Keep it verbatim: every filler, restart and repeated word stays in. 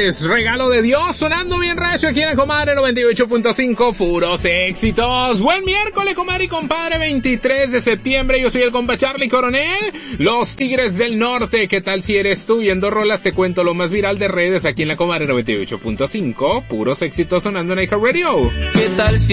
es regalo de Dios, sonando bien recio aquí en la Comadre noventa y ocho punto cinco, puros éxitos. Buen miércoles, comadre y compadre, veintitrés de septiembre, yo soy el compa Charlie Coronel, los Tigres del Norte. ¿Qué tal si eres tú? Y en dos rolas te cuento lo más viral de redes aquí en la Comadre noventa y ocho punto cinco, puros éxitos sonando en iHeartRadio. ¿Qué tal si